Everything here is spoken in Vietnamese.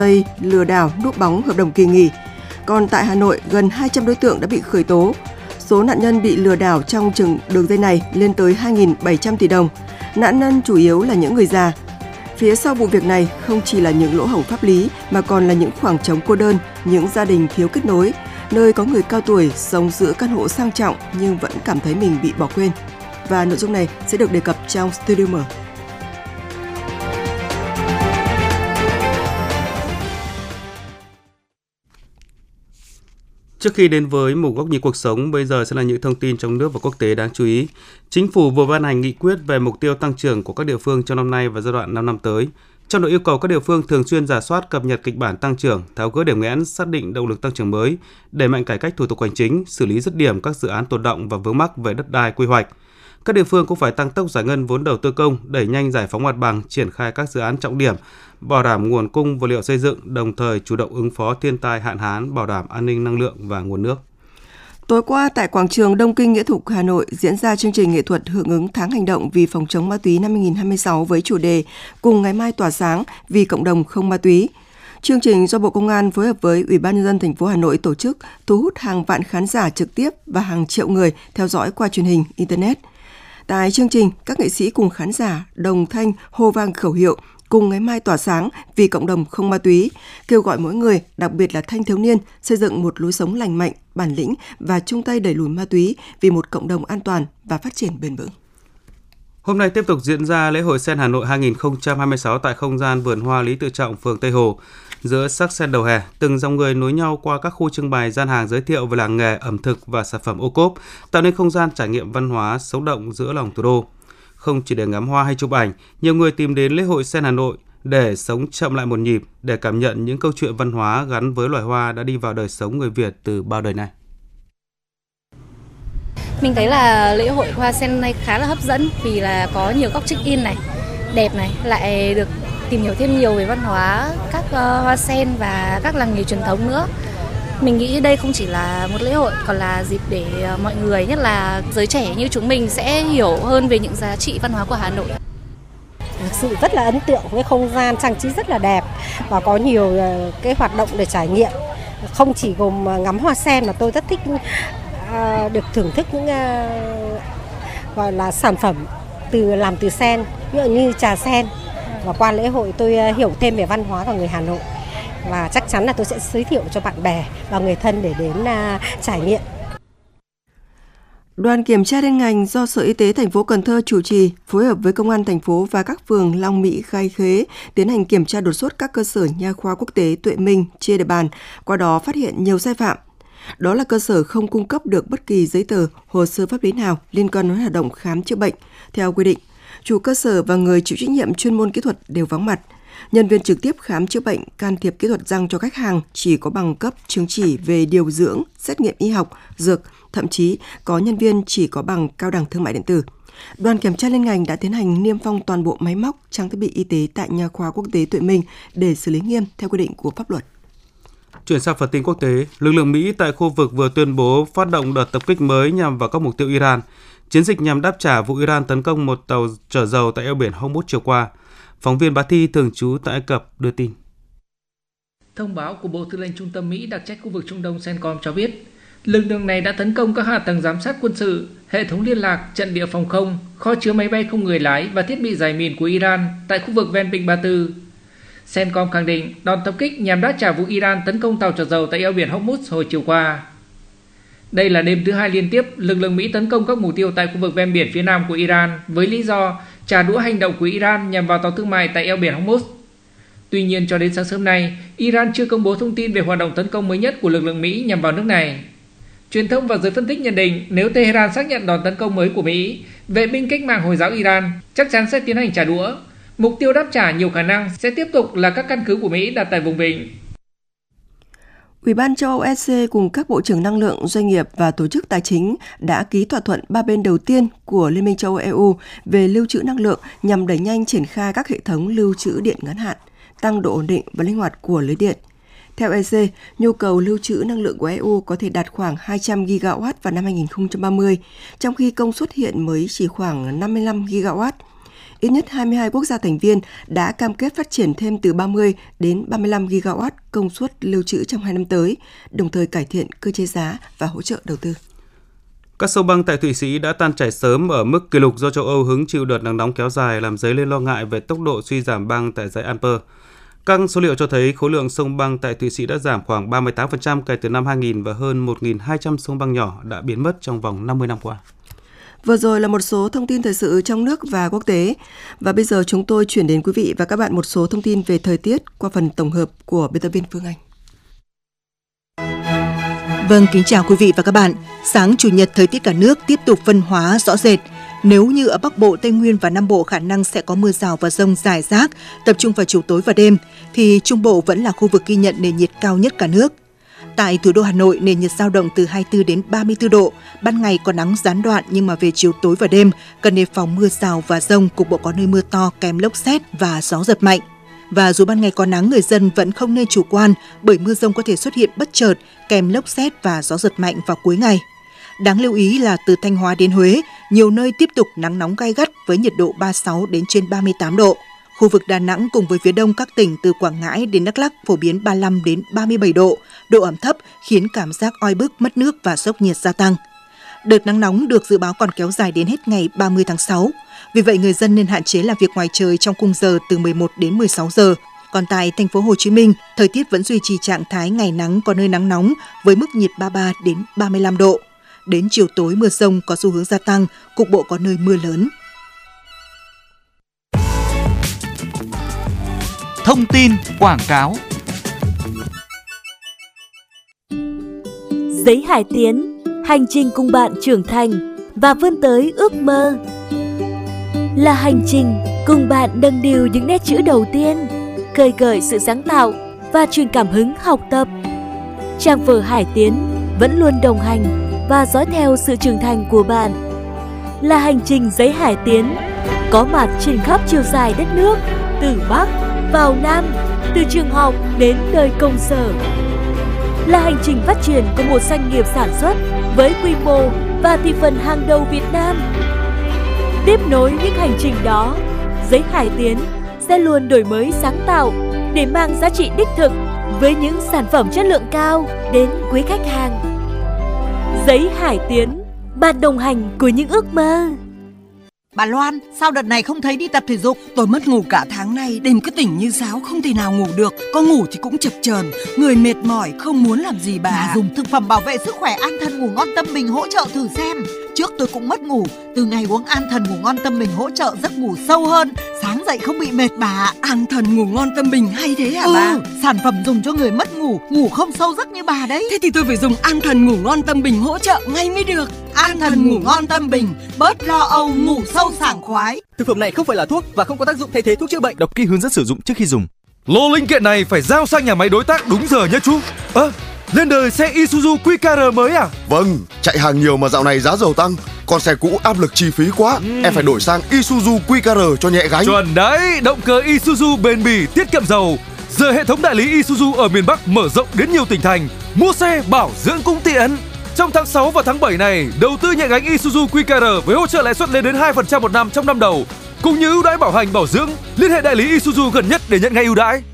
Tây lừa đảo núp bóng hợp đồng kỳ nghỉ. Còn tại Hà Nội, gần 200 đối tượng đã bị khởi tố. Số nạn nhân bị lừa đảo trong đường dây này lên tới 2.700 tỷ đồng. Nạn nhân chủ yếu là những người già. Phía sau vụ việc này không chỉ là những lỗ hổng pháp lý mà còn là những khoảng trống cô đơn, những gia đình thiếu kết nối, nơi có người cao tuổi sống giữa căn hộ sang trọng nhưng vẫn cảm thấy mình bị bỏ quên. Và nội dung này sẽ được đề cập trong Studio Mở. Trước khi đến với một góc nhìn cuộc sống, bây giờ sẽ là những thông tin trong nước và quốc tế đáng chú ý. Chính phủ vừa ban hành nghị quyết về mục tiêu tăng trưởng của các địa phương trong năm nay và giai đoạn 5 năm tới. Trong đó yêu cầu các địa phương thường xuyên rà soát, cập nhật kịch bản tăng trưởng, tháo gỡ điểm nghẽn, xác định động lực tăng trưởng mới, đẩy mạnh cải cách thủ tục hành chính, xử lý dứt điểm các dự án tồn đọng và vướng mắc về đất đai, quy hoạch. Các địa phương cũng phải tăng tốc giải ngân vốn đầu tư công, đẩy nhanh giải phóng mặt bằng, triển khai các dự án trọng điểm, bảo đảm nguồn cung vật liệu xây dựng, đồng thời chủ động ứng phó thiên tai hạn hán, bảo đảm an ninh năng lượng và nguồn nước. Tối qua tại quảng trường Đông Kinh Nghĩa Thục, Hà Nội diễn ra chương trình nghệ thuật hưởng ứng tháng hành động vì phòng chống ma túy năm 2026 với chủ đề Cùng ngày mai tỏa sáng vì cộng đồng không ma túy. Chương trình do Bộ Công an phối hợp với Ủy ban nhân dân thành phố Hà Nội tổ chức, thu hút hàng vạn khán giả trực tiếp và hàng triệu người theo dõi qua truyền hình, internet. Tại chương trình, các nghệ sĩ cùng khán giả đồng thanh hô vang khẩu hiệu Cùng ngày mai tỏa sáng vì cộng đồng không ma túy, kêu gọi mỗi người, đặc biệt là thanh thiếu niên, xây dựng một lối sống lành mạnh, bản lĩnh và chung tay đẩy lùi ma túy vì một cộng đồng an toàn và phát triển bền vững. Hôm nay tiếp tục diễn ra lễ hội sen Hà Nội 2026 tại không gian vườn hoa Lý Tự Trọng, phường Tây Hồ. Giữa sắc sen đầu hè, từng dòng người nối nhau qua các khu trưng bày, gian hàng giới thiệu về làng nghề, ẩm thực và sản phẩm ô cốp, tạo nên không gian trải nghiệm văn hóa sống động giữa lòng thủ đô. Không chỉ để ngắm hoa hay chụp ảnh, nhiều người tìm đến lễ hội sen Hà Nội để sống chậm lại một nhịp, để cảm nhận những câu chuyện văn hóa gắn với loài hoa đã đi vào đời sống người Việt từ bao đời nay. Mình thấy là lễ hội hoa sen này khá là hấp dẫn vì là có nhiều góc check-in này, đẹp này, lại được tìm hiểu thêm nhiều về văn hóa các hoa sen và các làng nghề truyền thống nữa. Mình nghĩ đây không chỉ là một lễ hội, còn là dịp để mọi người, nhất là giới trẻ như chúng mình sẽ hiểu hơn về những giá trị văn hóa của Hà Nội. Thực sự rất là ấn tượng với không gian trang trí rất là đẹp và có nhiều cái hoạt động để trải nghiệm. Không chỉ gồm ngắm hoa sen mà tôi rất thích được thưởng thức những gọi là sản phẩm làm từ sen, như trà sen. Và qua lễ hội tôi hiểu thêm về văn hóa của người Hà Nội. Và chắc chắn là tôi sẽ giới thiệu cho bạn bè và người thân để đến trải nghiệm. Đoàn kiểm tra liên ngành do Sở Y tế thành phố Cần Thơ chủ trì, phối hợp với Công an thành phố và các phường Long Mỹ, Khai Khế tiến hành kiểm tra đột xuất các cơ sở nha khoa quốc tế Tuệ Minh trên địa bàn, qua đó phát hiện nhiều sai phạm. Đó là cơ sở không cung cấp được bất kỳ giấy tờ, hồ sơ pháp lý nào liên quan đến hoạt động khám chữa bệnh theo quy định. Chủ cơ sở và người chịu trách nhiệm chuyên môn kỹ thuật đều vắng mặt. Nhân viên trực tiếp khám chữa bệnh, can thiệp kỹ thuật răng cho khách hàng chỉ có bằng cấp chứng chỉ về điều dưỡng, xét nghiệm y học, dược, thậm chí có nhân viên chỉ có bằng cao đẳng thương mại điện tử. Đoàn kiểm tra liên ngành đã tiến hành niêm phong toàn bộ máy móc, trang thiết bị y tế tại nha khoa quốc tế Tuệ Minh để xử lý nghiêm theo quy định của pháp luật. Chuyển sang phần tin quốc tế, lực lượng Mỹ tại khu vực vừa tuyên bố phát động đợt tập kích mới nhằm vào các mục tiêu Iran. Chiến dịch nhằm đáp trả vụ Iran tấn công một tàu chở dầu tại eo biển Hormuz chiều qua. Phóng viên Bá Thi thường trú tại Ai Cập đưa tin. Thông báo của Bộ Tư lệnh Trung tâm Mỹ đặc trách khu vực Trung Đông CENTCOM cho biết, lực lượng này đã tấn công các hạ tầng giám sát quân sự, hệ thống liên lạc, trận địa phòng không, kho chứa máy bay không người lái và thiết bị giải mìn của Iran tại khu vực ven Vịnh Ba Tư. CENTCOM khẳng định đòn tập kích nhằm đáp trả vụ Iran tấn công tàu chở dầu tại eo biển Hormuz hồi chiều qua. Đây là đêm thứ hai liên tiếp lực lượng Mỹ tấn công các mục tiêu tại khu vực ven biển phía nam của Iran với lý do trả đũa hành động của Iran nhằm vào tàu thương mại tại eo biển Hormuz. Tuy nhiên, cho đến sáng sớm nay, Iran chưa công bố thông tin về hoạt động tấn công mới nhất của lực lượng Mỹ nhằm vào nước này. Truyền thông và giới phân tích nhận định nếu Tehran xác nhận đòn tấn công mới của Mỹ, vệ binh cách mạng Hồi giáo Iran chắc chắn sẽ tiến hành trả đũa. Mục tiêu đáp trả nhiều khả năng sẽ tiếp tục là các căn cứ của Mỹ đặt tại vùng vịnh. Ủy ban châu Âu EC cùng các bộ trưởng năng lượng, doanh nghiệp và tổ chức tài chính đã ký thỏa thuận ba bên đầu tiên của Liên minh châu Âu EU về lưu trữ năng lượng nhằm đẩy nhanh triển khai các hệ thống lưu trữ điện ngắn hạn, tăng độ ổn định và linh hoạt của lưới điện. Theo EC, nhu cầu lưu trữ năng lượng của EU có thể đạt khoảng 200 GW vào năm 2030, trong khi công suất hiện mới chỉ khoảng 55 GW. ít nhất 22 quốc gia thành viên đã cam kết phát triển thêm từ 30 đến 35 gigawatt công suất lưu trữ trong 2 năm tới, đồng thời cải thiện cơ chế giá và hỗ trợ đầu tư. Các sông băng tại Thụy Sĩ đã tan chảy sớm ở mức kỷ lục do châu Âu hứng chịu đợt nắng nóng kéo dài, làm dấy lên lo ngại về tốc độ suy giảm băng tại dãy Alper. Các số liệu cho thấy khối lượng sông băng tại Thụy Sĩ đã giảm khoảng 38% kể từ năm 2000 và hơn 1.200 sông băng nhỏ đã biến mất trong vòng 50 năm qua. Vừa rồi là một số thông tin thời sự trong nước và quốc tế. Và bây giờ chúng tôi chuyển đến quý vị và các bạn một số thông tin về thời tiết qua phần tổng hợp của biên tập viên Phương Anh. Vâng, kính chào quý vị và các bạn. Sáng Chủ nhật, thời tiết cả nước tiếp tục phân hóa rõ rệt. Nếu như ở Bắc Bộ, Tây Nguyên và Nam Bộ khả năng sẽ có mưa rào và dông rải rác, tập trung vào chiều tối và đêm, thì Trung Bộ vẫn là khu vực ghi nhận nền nhiệt cao nhất cả nước. Tại thủ đô Hà Nội, nền nhiệt dao động từ 24 đến 34 độ, ban ngày có nắng gián đoạn nhưng mà về chiều tối và đêm cần đề phòng mưa rào và dông, cục bộ có nơi mưa to kèm lốc sét và gió giật mạnh. Và dù ban ngày có nắng, người dân vẫn không nên chủ quan bởi mưa dông có thể xuất hiện bất chợt kèm lốc sét và gió giật mạnh vào cuối ngày. Đáng lưu ý là từ Thanh Hóa đến Huế, nhiều nơi tiếp tục nắng nóng gay gắt với nhiệt độ 36 đến trên 38 độ. Khu vực Đà Nẵng cùng với phía đông các tỉnh từ Quảng Ngãi đến Đắk Lắk phổ biến 35 đến 37 độ, độ ẩm thấp khiến cảm giác oi bức, mất nước và sốc nhiệt gia tăng. Đợt nắng nóng được dự báo còn kéo dài đến hết ngày 30 tháng 6. Vì vậy người dân nên hạn chế làm việc ngoài trời trong khung giờ từ 11 đến 16 giờ. Còn tại thành phố Hồ Chí Minh, thời tiết vẫn duy trì trạng thái ngày nắng, có nơi nắng nóng với mức nhiệt 33 đến 35 độ. Đến chiều tối mưa dông có xu hướng gia tăng, cục bộ có nơi mưa lớn. Thông tin quảng cáo. Giấy Hải Tiến, hành trình cùng bạn trưởng thành và vươn tới ước mơ. Là hành trình cùng bạn nâng niu những nét chữ đầu tiên, khơi gợi sự sáng tạo và truyền cảm hứng học tập. Trang vở Hải Tiến vẫn luôn đồng hành và dõi theo sự trưởng thành của bạn. Là hành trình Giấy Hải Tiến, có mặt trên khắp chiều dài đất nước, từ Bắc vào Nam, từ trường học đến đời công sở. Là hành trình phát triển của một doanh nghiệp sản xuất với quy mô và thị phần hàng đầu Việt Nam. Tiếp nối những hành trình đó, Giấy Hải Tiến sẽ luôn đổi mới sáng tạo để mang giá trị đích thực với những sản phẩm chất lượng cao đến quý khách hàng. Giấy Hải Tiến, bạn đồng hành của những ước mơ. Bà Loan, sao đợt này không thấy đi tập thể dục? Tôi mất ngủ cả tháng nay, đêm cứ tỉnh như sáo, không thể nào ngủ được. Có ngủ thì cũng chập chờn, người mệt mỏi, không muốn làm gì bà. Dùng thực phẩm bảo vệ sức khỏe An Thần Ngủ Ngon Tâm Bình hỗ trợ thử xem. Trước tôi cũng mất ngủ, từ ngày uống An Thần Ngủ Ngon Tâm Bình hỗ trợ giấc ngủ sâu hơn, sáng dậy không bị mệt bà. An Thần Ngủ Ngon Tâm Bình hay thế hả bà? Sản phẩm dùng cho người mất ngủ, ngủ không sâu giấc như bà đấy. Thế thì tôi phải dùng An Thần Ngủ Ngon Tâm Bình hỗ trợ ngay mới được. An Thần Ngủ Ngon Tâm Bình, bớt lo âu, ngủ sâu sảng khoái. Thực phẩm này không phải là thuốc và không có tác dụng thay thế thuốc chữa bệnh. Đọc kỹ hướng dẫn sử dụng trước khi dùng. Lô linh kiện này phải giao sang nhà máy đối tác đúng giờ nhé chú. Lên đời xe Isuzu QKR mới à? Vâng, chạy hàng nhiều mà dạo này giá dầu tăng, con xe cũ áp lực chi phí quá. Em phải đổi sang Isuzu QKR cho nhẹ gánh. Chuẩn đấy, động cơ Isuzu bền bỉ, tiết kiệm dầu. Giờ hệ thống đại lý Isuzu ở miền Bắc mở rộng đến nhiều tỉnh thành, mua xe bảo dưỡng cũng tiện. Trong tháng 6 và tháng 7 này, đầu tư nhẹ gánh Isuzu QKR với hỗ trợ lãi suất lên đến 2% một năm trong năm đầu, cũng như ưu đãi bảo hành bảo dưỡng. Liên hệ đại lý Isuzu gần nhất để nhận ngay ưu đãi.